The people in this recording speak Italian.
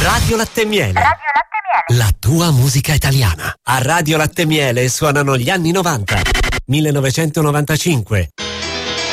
Radio Latte Miele. Radio Latte Miele. La tua musica italiana. A Radio Latte Miele suonano gli anni 90. 1995.